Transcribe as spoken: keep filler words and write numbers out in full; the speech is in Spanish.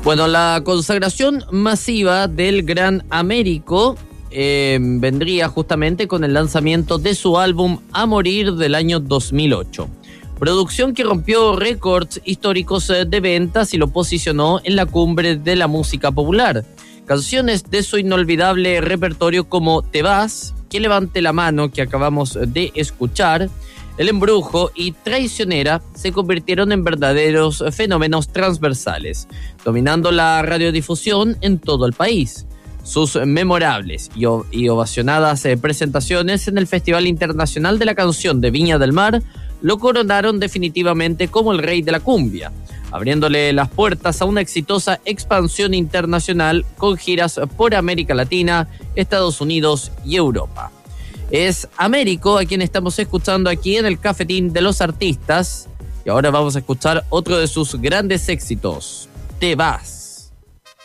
Bueno, la consagración masiva del Gran Américo eh, vendría justamente con el lanzamiento de su álbum A Morir del año dos mil ocho. Producción que rompió récords históricos de ventas y lo posicionó en la cumbre de la música popular. Canciones de su inolvidable repertorio como Te Vas, Que Levante la Mano, que acabamos de escuchar, El Embrujo y Traicionera se convirtieron en verdaderos fenómenos transversales, dominando la radiodifusión en todo el país. Sus memorables y, o- y ovacionadas eh, presentaciones en el Festival Internacional de la Canción de Viña del Mar lo coronaron definitivamente como el rey de la cumbia, abriéndole las puertas a una exitosa expansión internacional con giras por América Latina, Estados Unidos y Europa. Es Américo a quien estamos escuchando aquí en el Cafetín de los Artistas, y ahora vamos a escuchar otro de sus grandes éxitos, Te Vas.